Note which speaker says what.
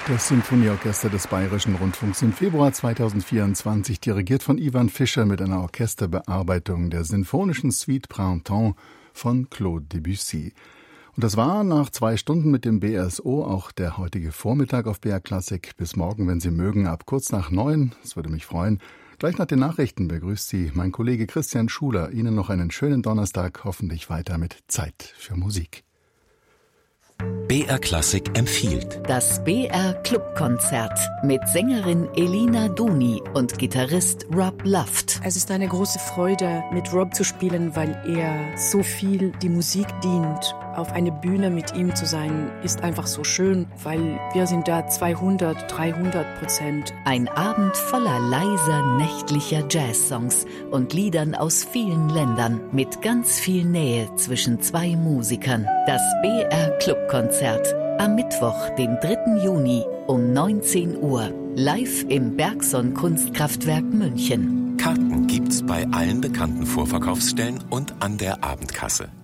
Speaker 1: Das Sinfonieorchester des Bayerischen Rundfunks im Februar 2024, dirigiert von Ivan Fischer mit einer Orchesterbearbeitung der sinfonischen Suite Printemps von Claude Debussy. Und das war nach 2 Stunden mit dem BSO auch der heutige Vormittag auf BR Classic. Bis morgen, wenn Sie mögen, ab kurz nach 9. Es würde mich freuen. Gleich nach den Nachrichten begrüßt Sie mein Kollege Christian Schuler. Ihnen noch einen schönen Donnerstag, hoffentlich weiter mit Zeit für Musik.
Speaker 2: BR Classic empfiehlt
Speaker 3: das BR Clubkonzert mit Sängerin Elina Duni und Gitarrist Rob Luft.
Speaker 4: Es ist eine große Freude, mit Rob zu spielen, weil er so viel die Musik dient. Auf einer Bühne mit ihm zu sein, ist einfach so schön, weil wir sind da 200-300%.
Speaker 3: Ein Abend voller leiser, nächtlicher Jazzsongs und Liedern aus vielen Ländern mit ganz viel Nähe zwischen 2 Musikern. Das BR Clubkonzert am Mittwoch, den 3. Juni um 19 Uhr. Live im Bergson Kunstkraftwerk München.
Speaker 2: Karten gibt's bei allen bekannten Vorverkaufsstellen und an der Abendkasse.